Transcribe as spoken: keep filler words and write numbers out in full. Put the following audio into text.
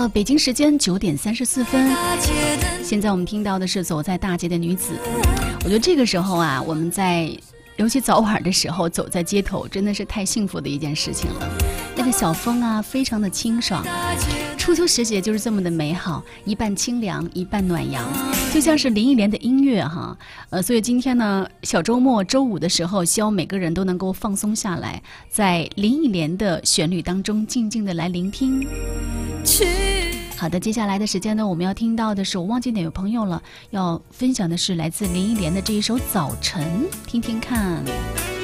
了北京时间九点三十四分，现在我们听到的是走在大街的女子。我觉得这个时候啊，我们在尤其早晚的时候走在街头，真的是太幸福的一件事情了。那个小风啊，非常的清爽，初秋时节就是这么的美好，一半清凉，一半暖阳，就像是林忆莲的音乐哈。呃，所以今天呢，小周末周五的时候，希望每个人都能够放松下来，在林忆莲的旋律当中静静的来聆听。好的，接下来的时间呢，我们要听到的是我忘记哪位朋友了，要分享的是来自林忆莲的这一首《早晨》，听听看。